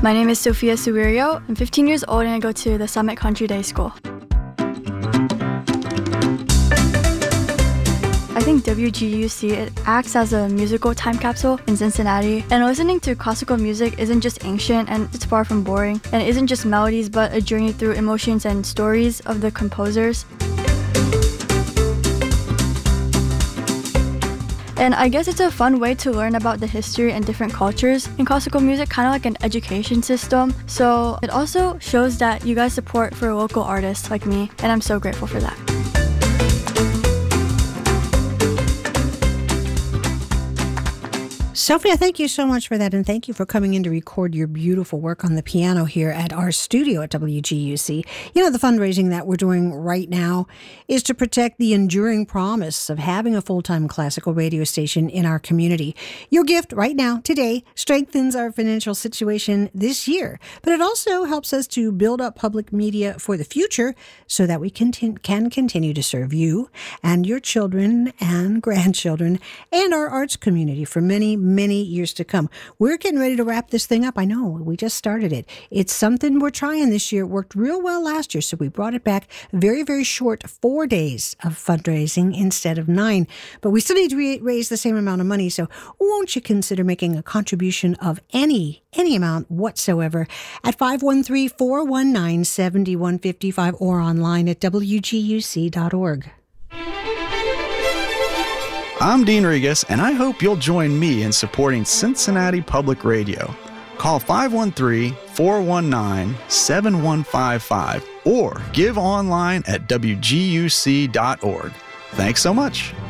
My name is Sophia Suwirio. I'm 15 years old and I go to the Summit Country Day School. I think WGUC, it acts as a musical time capsule in Cincinnati, and listening to classical music isn't just ancient and it's far from boring, and it isn't just melodies but a journey through emotions and stories of the composers. And I guess it's a fun way to learn about the history and different cultures in classical music, kind of like an education system. So it also shows that you guys support for local artists like me, and I'm so grateful for that. Sophia, thank you so much for that, and thank you for coming in to record your beautiful work on the piano here at our studio at WGUC. You know, the fundraising that we're doing right now is to protect the enduring promise of having a full-time classical radio station in our community. Your gift right now, today, strengthens our financial situation this year, but it also helps us to build up public media for the future so that we can continue to serve you and your children and grandchildren and our arts community for many years to come. We're getting ready to wrap this thing up. I know, we just started it. It's something we're trying this year. It worked real well last year, so we brought it back. Very, very short 4 days of fundraising instead of 9. But we still need to raise the same amount of money, so won't you consider making a contribution of any amount whatsoever at 513-419-7155 or online at wguc.org. I'm Dean Regas, and I hope you'll join me in supporting Cincinnati Public Radio. Call 513-419-7155 or give online at wguc.org. Thanks so much.